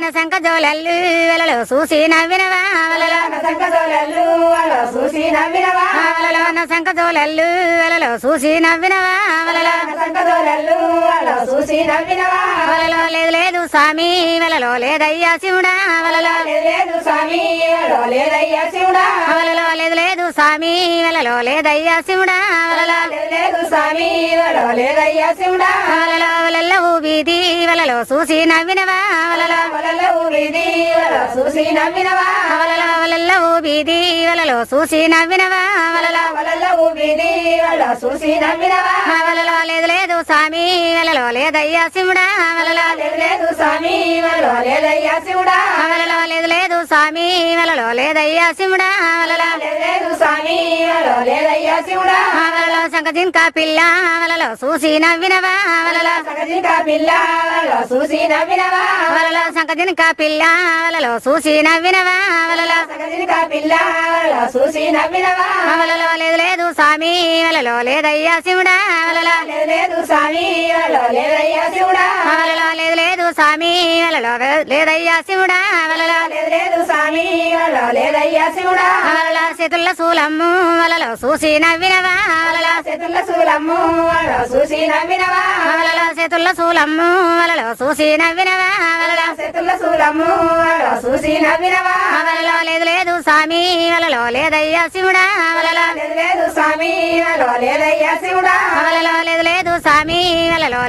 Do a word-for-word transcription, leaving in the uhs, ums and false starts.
సంక జోలల్లు వలలో చూసి నవ్వినవా వలలో సంక జోలెల్లు వలలో చూసి నవ్వినవా వలలో సంక జోలల్లు వలలో చూసి నవ్వినవా వలలో సంక జోలెల్లు వలలో చూసి నవ్వినవా వలలో లేదు లేదు స్వామి వలలో లేదయ్యా శివుడా వలలో లేదు స్వామి వలలో లేదయ్యా శివుడా వలలో లేదు లేదు స్వామి వలలో లేదయ్యా శివుడా వలలో లేదు స్వామి వలలో లేదయ్యా శివుడా వలలో వలలో వీధి వలలో చూసి నవ్వినవా వలలో వలలో వీధి వలలో చూసి నవ్వినవా వలలో వలలో వీధి వలలో చూసి నవ్వినవా వలలో వలలో వీధి వలలో చూసి నవ్వినవా వలలో లేదు లేదు స్వామి వలలో లేదయ్యా శివుడా వలలో లేదు స్వామి వలలో లేదయ్యా శివుడా వలలో లేదు లేదు స్వామి వలలో లేదయ్యా శివుడా వలలో లేదు స్వామి వలలో లేదయ్యా శివుడా వలలో సంకజింకా పిల్ల వలలో చూసి నవ్వినవా వలలో సగజిక పిల్ల వలలో చూసి నవ్వినవా వలలో సంకజింకా పిల్ల వలలో చూసి నవ్వినవా వలలో సగజిక పిల్ల వలలో చూసి నవ్వినవా వలలో లేదు లేదు స్వామి వలలో లేదయ్యా శివుడా వలలో లేదు స్వామి వలలో లేదయ్యా శివుడా వలలో లేదు లేదు స్వామి వలలో లేదయ్యా శివుడా వలలో లేదు స్వామి వలలో లేదయ్యా శివుడా వలలో చేతుల్ల శూలమ్ము వలలో చూసి నవ్వినవా వలలో చేతుల శూలమ్ము వలలో చూసి నవ్వినవా వలలో చేతుల్ల శూలమ్ము వలలో చూసి నవ్వినవా వలలో చేతుల శూలమ్ము వలలో చూసి నవ్వినవా వలలో లేదు లేదు స్వామి వలలో లేదయ్యా శివుడా వలలో లేదు స్వామి వలలో లేదయ్యా శివుడా వలలో లేదు లేదు స్వామి వలలో